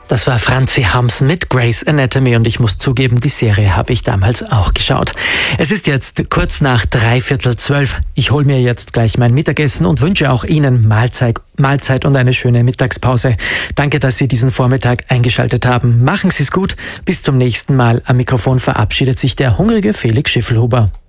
Das war Franzi Hamsen mit Grey's Anatomy und ich muss zugeben, die Serie habe ich damals auch geschaut. Es ist jetzt kurz nach 11:45. Ich hole mir jetzt gleich mein Mittagessen und wünsche auch Ihnen Mahlzeit und eine schöne Mittagspause. Danke, dass Sie diesen Vormittag eingeschaltet haben. Machen Sie es gut. Bis zum nächsten Mal. Am Mikrofon verabschiedet sich der hungrige Felix Schiffelhuber.